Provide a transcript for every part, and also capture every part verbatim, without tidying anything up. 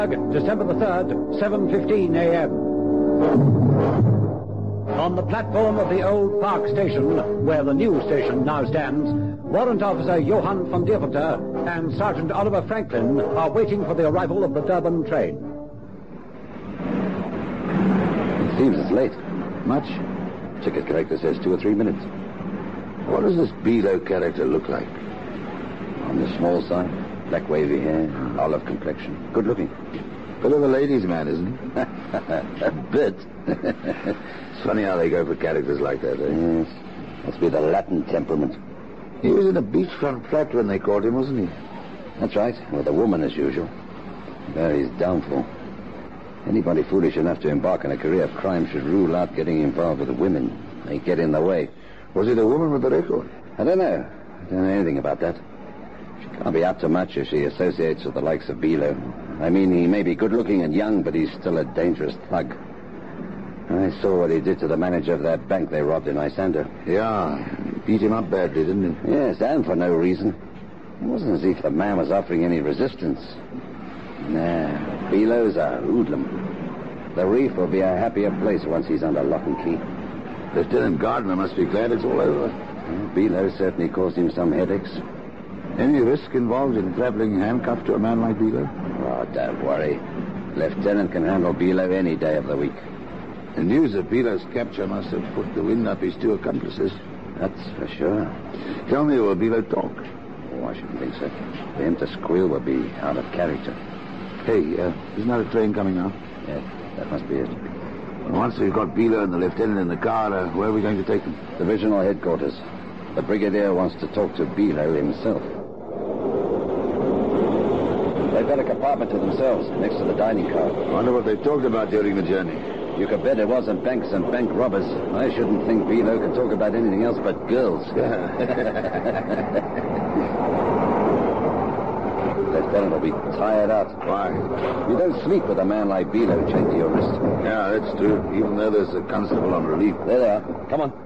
December the third, seven fifteen a m On the platform of the old Park Station, where the new station now stands, Warrant Officer Johann van Deventer and Sergeant Oliver Franklin are waiting for the arrival of the Durban train. It seems it's late. Much? Ticket collector says two or three minutes. What does this Bilo character look like? On the small side, black wavy hair, olive complexion, good looking. Bit of a ladies' man, isn't he? A bit. It's funny how they go for characters like that, eh? Yes. Must be the Latin temperament. He was in a beachfront flat when they caught him, wasn't he? That's right, with a woman as usual. Barry's downfall. Anybody foolish enough to embark on a career of crime should rule out getting involved with the women. They get in the way. Was it a woman with the record? I don't know. I don't know anything about that. She can't be up to much if she associates with the likes of Bilo. I mean, he may be good-looking and young, but he's still a dangerous thug. I saw what he did to the manager of that bank they robbed in Isando. Yeah, he beat him up badly, didn't he? Yes, and for no reason. It wasn't as if the man was offering any resistance. Nah, Bilo's a hoodlum. The reef will be a happier place once he's under lock and key. Lieutenant Gardner must be glad it's all over. Well, Bilo certainly caused him some headaches. Any risk involved in traveling handcuffed to a man like Bilo? Oh, don't worry. Lieutenant can handle Bilo any day of the week. The news of Bilo's capture must have put the wind up his two accomplices. That's for sure. Tell me, will Bilo talk? Oh, I shouldn't think so. For him to squeal would be out of character. Hey, uh, isn't that a train coming now? Yeah, that must be it. Once we've got Bilo and the lieutenant in the car, uh, where are we going to take them? Divisional headquarters. The brigadier wants to talk to Bilo himself. They've got a compartment to themselves next to the dining car. I wonder what they talked about during the journey. You could bet it wasn't banks and bank robbers. I shouldn't think Bilo could talk about anything else but girls. Lieutenant will be tired out. Why? You don't sleep with a man like Bilo chained to your wrist. Yeah, that's true. Even though there's a constable on relief. There they are. Come on.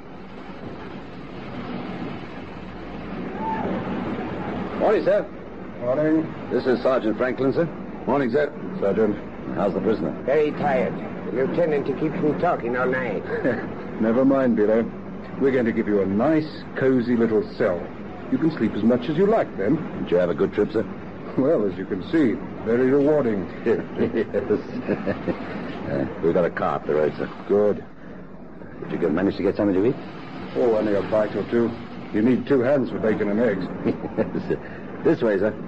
Morning, sir. Morning. This is Sergeant Franklin, sir. Morning, sir. Sergeant. How's the prisoner? Very tired. The lieutenant keeps me talking all night. Never mind, Bilo. We're going to give you a nice, cozy little cell. You can sleep as much as you like, then. Did you have a good trip, sir? Well, as you can see, very rewarding. Yes. uh, we've got a car up the road, sir. Good. Did you get, manage to get something to eat? Oh, only a bite or two. You need two hands for bacon and eggs. This way, sir.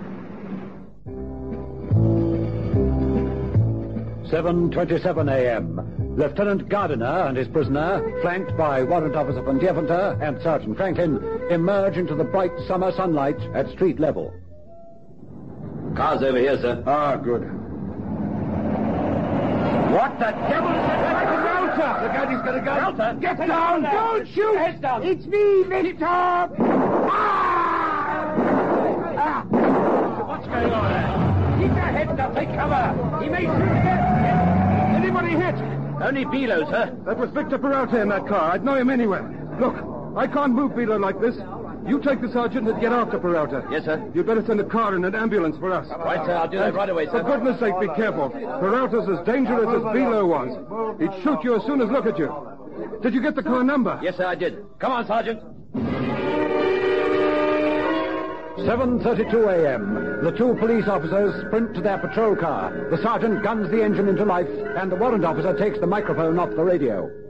seven twenty-seven a m Lieutenant Gardiner and his prisoner, flanked by Warrant Officer van Deventer and Sergeant Franklin, emerge into the bright summer sunlight at street level. Car's over here, sir. Ah, good. What the devil is that? Peralta! Look out, he's got a gun. Peralta! Get down! Don't shoot! Head down! It's me, lift up! Ah! Ah! What's going on there? Keep your heads up, take cover! He may shoot again! Anybody hit? Only Bilo, sir. That was Victor Peralta in that car. I'd know him anywhere. Look, I can't move Bilo like this. You take the sergeant and get after Peralta. Yes, sir. You'd better send a car and an ambulance for us. Right, sir. I'll do that right away, sir. For goodness sake, be careful. Peralta's as dangerous as Bilo was. He'd shoot you as soon as look at you. Did you get the car number? Yes, sir, I did. Come on, Sergeant. seven thirty-two a m The two police officers sprint to their patrol car. The sergeant guns the engine into life, and the warrant officer takes the microphone off the radio.